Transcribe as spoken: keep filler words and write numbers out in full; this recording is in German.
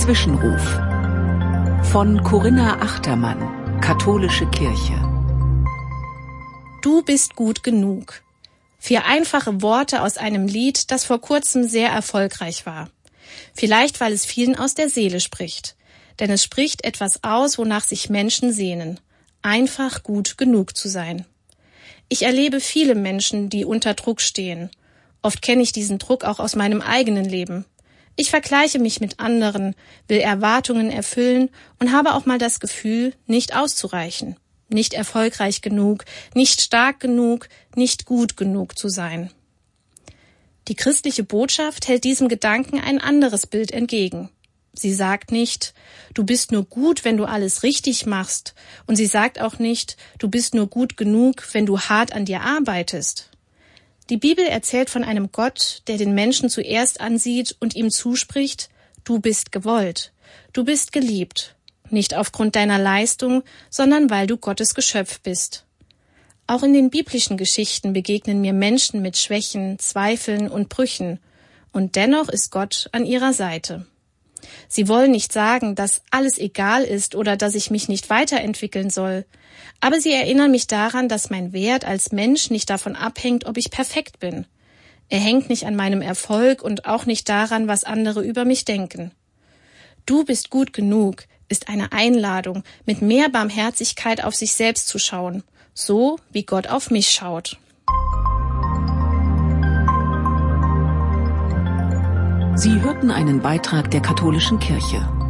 Zwischenruf von Corinna Achtermann, Katholische Kirche. Du bist gut genug. Vier einfache Worte aus einem Lied, das vor kurzem sehr erfolgreich war. Vielleicht, weil es vielen aus der Seele spricht. Denn es spricht etwas aus, wonach sich Menschen sehnen. Einfach gut genug zu sein. Ich erlebe viele Menschen, die unter Druck stehen. Oft kenne ich diesen Druck auch aus meinem eigenen Leben. Ich vergleiche mich mit anderen, will Erwartungen erfüllen und habe auch mal das Gefühl, nicht auszureichen, nicht erfolgreich genug, nicht stark genug, nicht gut genug zu sein. Die christliche Botschaft hält diesem Gedanken ein anderes Bild entgegen. Sie sagt nicht, du bist nur gut, wenn du alles richtig machst, und sie sagt auch nicht, du bist nur gut genug, wenn du hart an dir arbeitest. Die Bibel erzählt von einem Gott, der den Menschen zuerst ansieht und ihm zuspricht, du bist gewollt, du bist geliebt, nicht aufgrund deiner Leistung, sondern weil du Gottes Geschöpf bist. Auch in den biblischen Geschichten begegnen mir Menschen mit Schwächen, Zweifeln und Brüchen, und dennoch ist Gott an ihrer Seite. Sie wollen nicht sagen, dass alles egal ist oder dass ich mich nicht weiterentwickeln soll, aber sie erinnern mich daran, dass mein Wert als Mensch nicht davon abhängt, ob ich perfekt bin. Er hängt nicht an meinem Erfolg und auch nicht daran, was andere über mich denken. Du bist gut genug ist eine Einladung, mit mehr Barmherzigkeit auf sich selbst zu schauen, so wie Gott auf mich schaut. Sie hörten einen Beitrag der Katholischen Kirche.